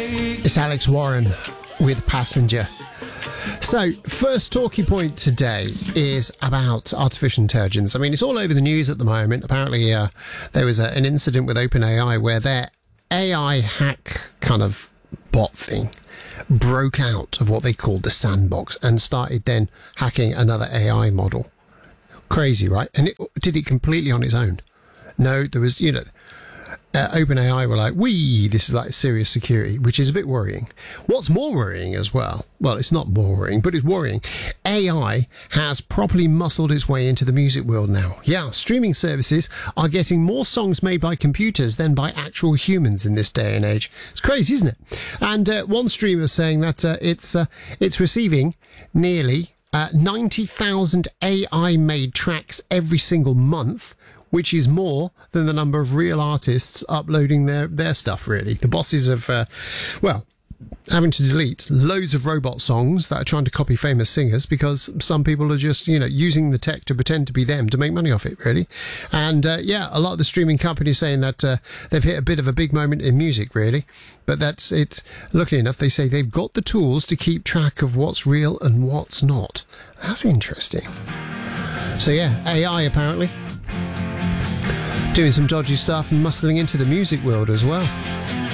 It's Alex Warren with Passenger. So, first talking point today is about artificial intelligence. I mean, it's all over the news at the moment. Apparently, there was an incident with OpenAI where their AI hack kind of bot thing broke out of what they called the sandbox and started then hacking another AI model. Crazy, right? And it did it completely on its own. No, there was, OpenAI were like, this is like serious security, which is a bit worrying. What's more worrying as well, it's not more worrying, but it's worrying. AI has properly muscled its way into the music world now. Yeah, streaming services are getting more songs made by computers than by actual humans in this day and age. It's crazy, isn't it? And one streamer is saying that it's receiving nearly 90,000 AI-made tracks every single month, which is more than the number of real artists uploading their stuff, really. The bosses of, having to delete loads of robot songs that are trying to copy famous singers because some people are just, using the tech to pretend to be them to make money off it, really. And, a lot of the streaming companies saying that they've hit a bit of a big moment in music, really. But luckily enough, they say they've got the tools to keep track of what's real and what's not. That's interesting. So, yeah, AI apparently doing some dodgy stuff and muscling into the music world as well.